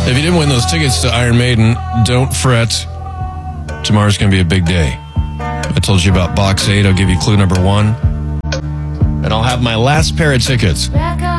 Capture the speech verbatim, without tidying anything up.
If you didn't win those tickets to Iron Maiden, don't fret. Tomorrow's going to be a big day. I told you about box eight. I'll give you clue number one. And I'll have my last pair of tickets.